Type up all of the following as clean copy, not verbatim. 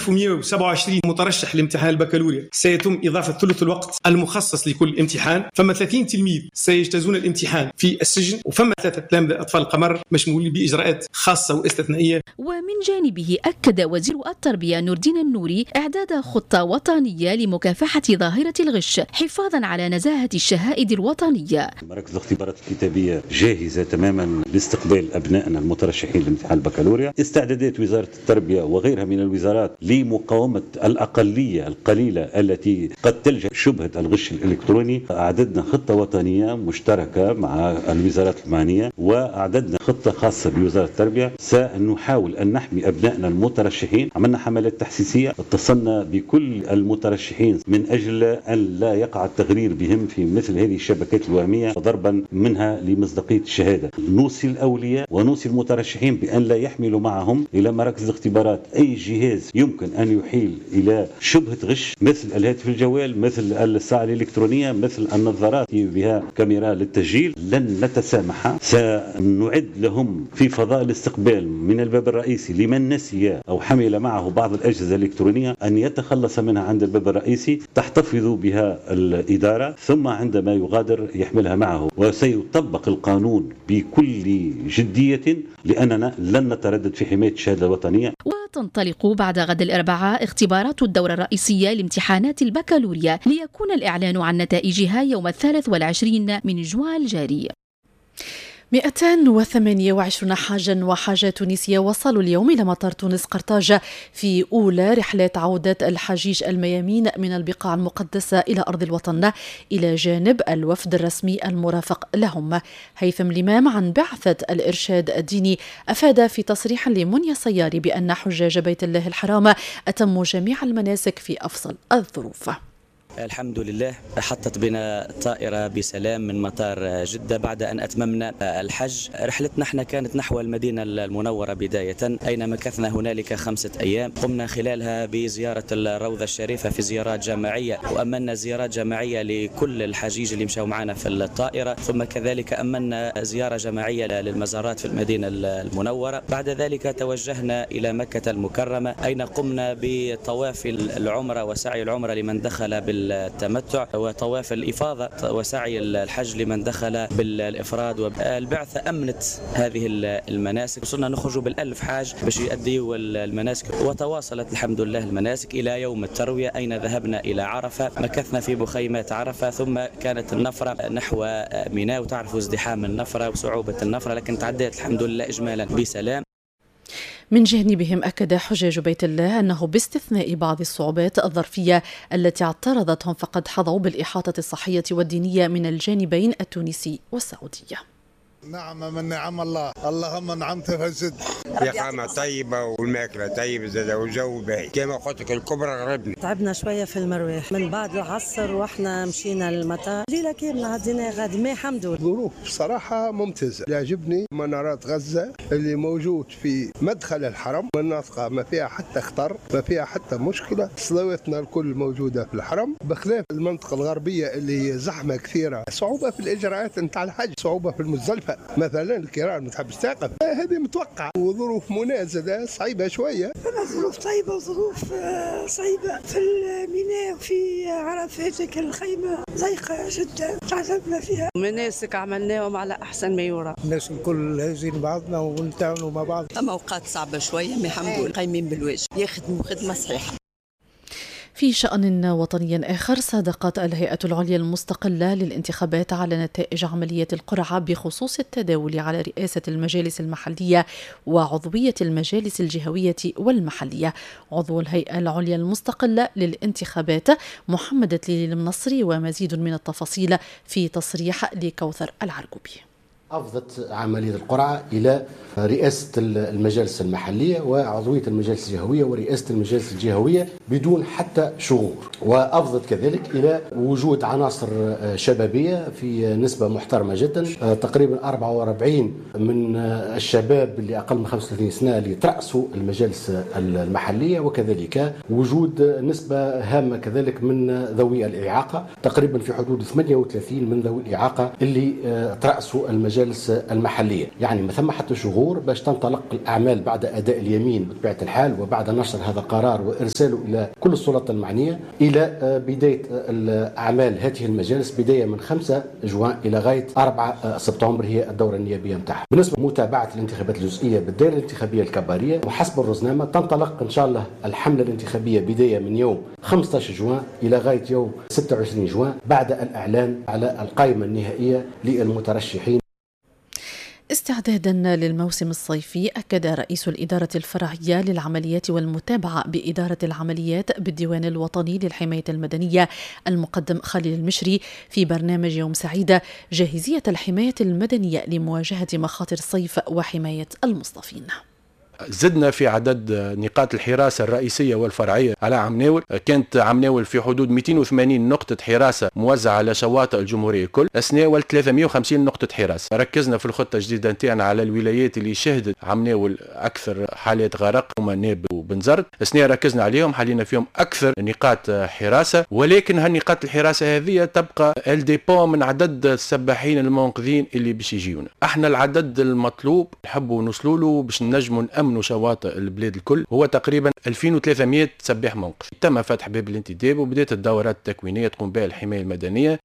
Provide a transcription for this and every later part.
1127 مترشح لامتحان البكالوريا سيتم إضافة ثلث الوقت المخصص لكل امتحان، فما 30 تلميذ سيجتازون الامتحان في السجن، وفما 3 تلامذة أطفال القمر مشمولين بإجراءات خاصة واستثنائية. ومن جانبه أكد وزير التربية نور الدين النوري إعداد خطة وطنية لمكافحة ظاهرة الغش حفاظا على نزاهة الشهائد الوطنية. مراكز الاختبارات الكتابية جاهزة تماما لاستقبال أبنائنا المترشحين لامتحان البكالوريا. استعدادات وزارة التربية وغيرها من الوزارات لمقاومة الأقلية القليلة التي قد تلجأ شبهة الغش الإلكتروني. أعددنا خطة وطنية مشتركة مع الوزارات المعنية، وأعددنا خطة خاصة بوزارة التربية. سنحاول أن نحمي أبنائنا المترشحين. عملنا حملات تحسيسية، اتصلنا بكل المترشحين من أجل أن لا يقع التغرير بهم في مثل هذه الشبكات الوهمية وضربا منها لمصداقية الشهادة. نوصي الأولياء ونوصي المترشحين بأن لا يحملوا معهم إلى مراكز الاختبارات أي جهاز يمكن أن يحيل إلى شبهة غش، مثل الهاتف الجوال، مثل الساعة الإلكترونية، مثل النظارات بها كاميرا للتسجيل. لن نتسامح، سنعد لهم في فضاء الاستقبال من الباب الرئيسي لمن نسي أو حمل معه بعض الأجهزة الإلكترونية أن يتخلص منها عند الباب الرئيسي، تحتفظ بها الإدارة، ثم عندما يغادر يحملها معه. وسيطبق القانون بكل جدية لأننا لن نتردد في حماية الشهادة الوطنية. وتنطلق بعد غد الأربعاء اختبارات الدورة الرئيسية لامتحانات البكالوريا ليكون الإعلان عن نتائجها يوم 23 من جوان الجاري. 228 حاجا وحاجة تونسية وصلوا اليوم إلى مطار تونس قرطاج في أولى رحلة عودة الحجيج الميامين من البقاع المقدسة إلى أرض الوطن، إلى جانب الوفد الرسمي المرافق لهم. هيثم الإمام عن بعثة الإرشاد الديني أفاد في تصريح لمنيا صياري بأن حجاج بيت الله الحرام أتموا جميع المناسك في أفضل الظروف. الحمد لله حطت بنا الطائرة بسلام من مطار جدة بعد أن أتممنا الحج. رحلتنا احنا كانت نحو المدينة المنورة بداية، أين مكثنا هنالك 5 أيام. قمنا خلالها بزيارة الروضة الشريفة في زيارات جماعية، وأمنا زيارات جماعية لكل الحجيج اللي مشوا معنا في الطائرة، ثم كذلك أمنا زيارة جماعية للمزارات في المدينة المنورة. بعد ذلك توجهنا إلى مكة المكرمة، أين قمنا بطواف العمرة وسعي العمرة لمن دخل بالتمتع، وطواف الإفاضة وسعي الحج لمن دخل بالإفراد. والبعثة أمنت هذه المناسك، وصلنا نخرج بال1000 حاج باش يؤديوا المناسك، وتواصلت الحمد لله المناسك إلى يوم التروية، أين ذهبنا إلى عرفة، مكثنا في بخيمات عرفة، ثم كانت النفرة نحو ميناء. وتعرفوا ازدحام النفرة وصعوبة النفرة، لكن تعديت الحمد لله إجمالا بسلام. من جانبهم أكد حجاج بيت الله أنه باستثناء بعض الصعوبات الظرفية التي اعترضتهم فقد حظوا بالإحاطة الصحية والدينية من الجانبين التونسي والسعودية. نعم من نعم الله، اللهم نعمته فزد. إقامة طيبة والماكلة طيبة زاد والجو باهي، كما قلت لك الكبرى غربني. تعبنا شوية في المرويح من بعد العصر واحنا مشينا للمطار، ليلة كاملة عدينا غادي ما الحمد لله. ظروف صراحة ممتازة، يعجبني منارات غزة اللي موجود في مدخل الحرم، مناطق ما فيها حتى خطر، ما فيها حتى مشكلة، صلواتنا الكل موجودة في الحرم، بخلاف المنطقة الغربية اللي هي زحمة كثيرة، صعوبة في الإجراءات نتاع الحج، صعوبة في المزدلفة مثلا الكرام ما تحبش تقف، هذه متوقعة، وظروف منازلة صعيبة شوية. ظروف طيبة وظروف صعيبة في الميناء وفي عرفات، الخيمة ضيقة جدا تعذبنا فيها. مناسك عملناهم على أحسن ما يرام، الناس الكل هازين بعضنا ونتعاونوا مع بعض. أما أوقات صعبة شوية ما الحمد لله قايمين بالواجب، يخدموا خدمة صحيحة. في شأن وطني آخر، صادقت الهيئة العليا المستقلة للانتخابات على نتائج عملية القرعة بخصوص التداول على رئاسة المجالس المحلية وعضوية المجالس الجهوية والمحلية. عضو الهيئة العليا المستقلة للانتخابات محمد تليل المنصري، ومزيد من التفاصيل في تصريح لكوثر العرقوبي. أفضت عملية القرعة إلى رئاسة المجالس المحلية وعضوية المجالس الجهوية ورئاسة المجالس الجهوية بدون حتى شغور، وأفضت كذلك إلى وجود عناصر شبابية في نسبة محترمة جدا، تقريبا 44 من الشباب اللي أقل من 35 سنة اللي ترأسوا المجالس المحلية، وكذلك وجود نسبة هامة كذلك من ذوي الإعاقة، تقريبا في حدود 38 من ذوي الإعاقة اللي ترأسوا المجالس المجالس المحلية. يعني ما ثم حتى شهور باش تنطلق الأعمال بعد أداء اليمين بطبيعة الحال، وبعد نشر هذا القرار وإرساله إلى كل السلطات المعنية، إلى بداية الأعمال هذه المجالس بداية من 5 جوان إلى غاية 4 سبتمبر هي الدورة النيابية متاعها. بالنسبة لمتابعة الانتخابات الجزئية بالدائرة الانتخابية الكبارية وحسب الرزنامة تنطلق إن شاء الله الحملة الانتخابية بداية من يوم 15 جوان إلى غاية يوم 26 جوان بعد الإعلان على القائمة النهائية للمترشحين. استعدادا للموسم الصيفي، أكد رئيس الإدارة الفرعية للعمليات والمتابعة بإدارة العمليات بالديوان الوطني للحماية المدنية المقدم خالد المشري في برنامج يوم سعيدة جاهزية الحماية المدنية لمواجهة مخاطر الصيف وحماية المصطفين. زدنا في عدد نقاط الحراسة الرئيسية والفرعية على عمناول. كانت عمناول في حدود 280 نقطة حراسة موزعة على شواطئ الجمهورية الكل، أسناول 350 نقطة حراسة. ركزنا في الخطة الجديدة نتاعنا على الولايات اللي شهدت عمناول أكثر حالات غرق، هما ناب وبنزرت. أسناء ركزنا عليهم، حلينا فيهم أكثر نقاط حراسة، ولكن هالنقاط الحراسة هذه تبقى الديبو من عدد السباحين المنقذين اللي باش يجيونا. احنا العدد المطلوب نحبوا نوصلوا له باش نجموا نأمنوا شواطئ البلاد الكل هو تقريبا 2300 سباح منقذ. تم فتح باب الانتداب وبدأت الدورات التكوينية تقوم بها الحماية المدنية.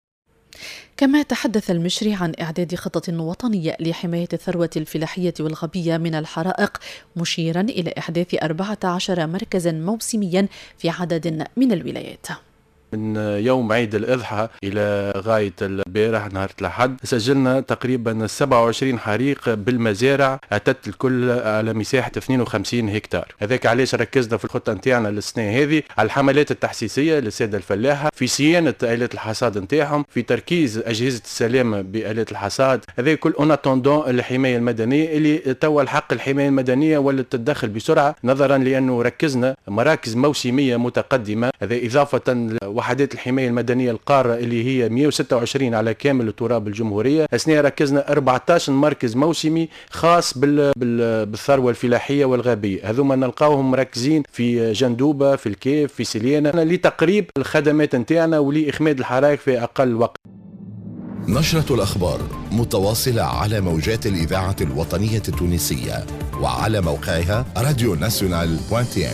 كما تحدث المشري عن إعداد خطة وطنية لحماية الثروة الفلاحية والغبية من الحرائق، مشيرا إلى إحداث 14 مركزا موسميا في عدد من الولايات. من يوم عيد الأضحى إلى غاية البارح نهار الأحد سجلنا تقريبا 27 حريق بالمزارع أتت الكل على مساحة 52 هكتار. هذاك علاش ركزنا في الخطة نتاعنا للسنة هذه على الحملات التحسيسية للسادة الفلاحة في صيانة آلات الحصاد نتاعهم، في تركيز أجهزة السلامة بآلات الحصاد. هذا كل أون اتوندون الحماية المدنية اللي توا الحق الحماية المدنية ولا تتدخل بسرعة نظرا لأنه ركزنا مراكز موسمية متقدمة. هذا إضافة وحدات الحماية المدنية القارة اللي هي 126 على كامل التراب الجمهورية. أثناء ركزنا 14 مركز موسمي خاص بالثروة الفلاحية والغابية. هذوما نلقاوهم مركزين في جندوبة، في الكيف، في سليانة، لتقريب الخدمات نتاعنا ولإخماد الحرائق في أقل وقت. نشرة الأخبار متواصلة على موجات الإذاعة الوطنية التونسية وعلى موقعها radionational.tn.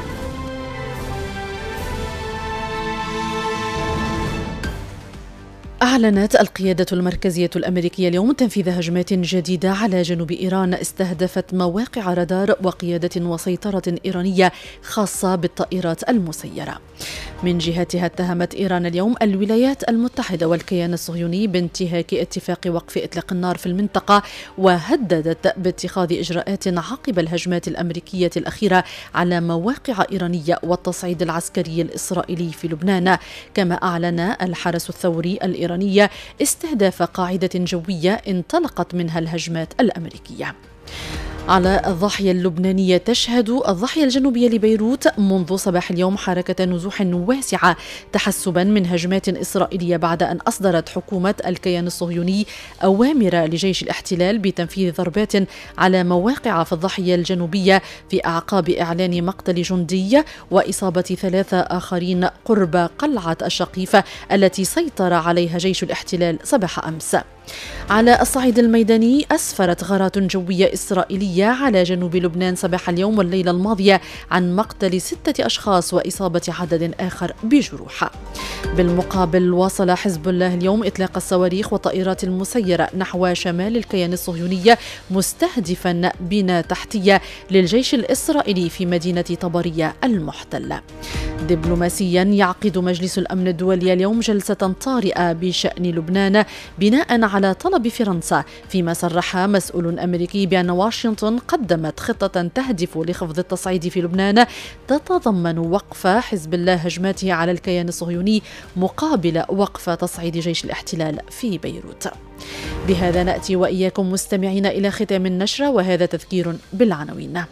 أعلنت القيادة المركزية الأمريكية اليوم تنفيذ هجمات جديدة على جنوب إيران استهدفت مواقع رادار وقيادة وسيطرة إيرانية خاصة بالطائرات المسيرة. من جهتها اتهمت إيران اليوم الولايات المتحدة والكيان الصهيوني بانتهاك اتفاق وقف إطلاق النار في المنطقة، وهددت باتخاذ إجراءات عقب الهجمات الأمريكية الأخيرة على مواقع إيرانية والتصعيد العسكري الإسرائيلي في لبنان. كما أعلن الحرس الثوري الإيراني استهداف قاعدة جوية انطلقت منها الهجمات الأمريكية. على الضاحية اللبنانية تشهد الضاحية الجنوبية لبيروت منذ صباح اليوم حركة نزوح واسعة تحسبا من هجمات إسرائيلية بعد أن أصدرت حكومة الكيان الصهيوني أوامر لجيش الاحتلال بتنفيذ ضربات على مواقع في الضاحية الجنوبية في أعقاب إعلان مقتل جندي وإصابة 3 آخرين قرب قلعة الشقيفة التي سيطر عليها جيش الاحتلال صباح أمس. على الصعيد الميداني أسفرت غارات جوية إسرائيلية على جنوب لبنان صباح اليوم والليلة الماضية عن مقتل 6 أشخاص وإصابة عدد آخر بجروح. بالمقابل واصل حزب الله اليوم إطلاق الصواريخ والطائرات المسيرة نحو شمال الكيان الصهيوني مستهدفا بنى تحتية للجيش الإسرائيلي في مدينة طبرية المحتلة. دبلوماسيا يعقد مجلس الأمن الدولي اليوم جلسة طارئة بشأن لبنان بناء على طلب فرنسا، فيما صرح مسؤول أمريكي بأن واشنطن قدمت خطة تهدف لخفض التصعيد في لبنان تتضمن وقف حزب الله هجماته على الكيان الصهيوني مقابل وقف تصعيد جيش الاحتلال في بيروت. بهذا نأتي وإياكم مستمعين إلى ختام النشرة، وهذا تذكير بالعناوين.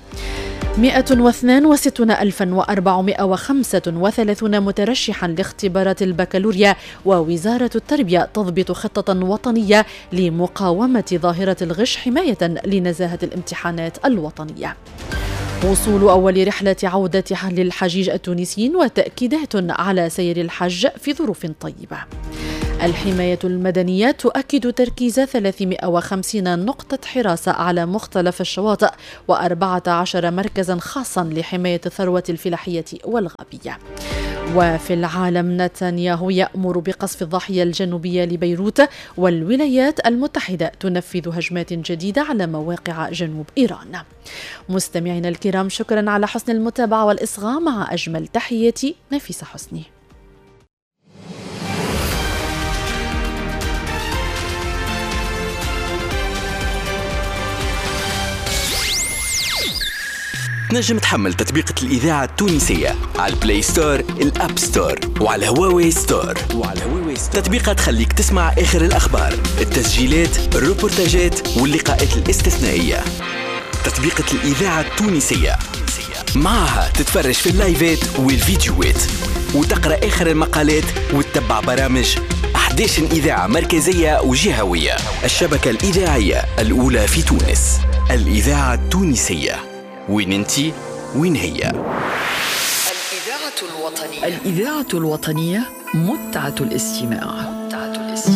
162,435 مترشحا لاختبارات البكالوريا، ووزارة التربية تضبط خطة وطنية لمقاومة ظاهرة الغش حماية لنزاهة الامتحانات الوطنية. وصول أول رحلة عودة للحجيج التونسيين وتأكيدات على سير الحج في ظروف طيبة. الحماية المدنية تؤكد تركيز 350 نقطة حراسة على مختلف الشواطئ و14 مركزا خاصا لحماية الثروة الفلاحية والغابية. وفي العالم، نتنياهو يأمر بقصف الضاحية الجنوبية لبيروت، والولايات المتحدة تنفذ هجمات جديدة على مواقع جنوب إيران. مستمعينا الكرام، شكرا على حسن المتابعة والإصغاء. مع أجمل تحياتي، نفيسة حسني. تنجم تحمل تطبيقة الإذاعة التونسية على البلاي ستور، الأب ستور، وعلى هواوي ستور. تطبيقة تخليك تسمع آخر الأخبار، التسجيلات، الروبورتاجات واللقاءات الاستثنائية. تطبيقة الإذاعة التونسية، معها تتفرج في اللايفات والفيديوهات، وتقرأ آخر المقالات، وتتبع برامج 11 إذاعة مركزية وجهوية. الشبكة الإذاعية الأولى في تونس، الإذاعة التونسية. وين انتي؟ وين هي؟ الإذاعة الوطنية، متعة الاستماع.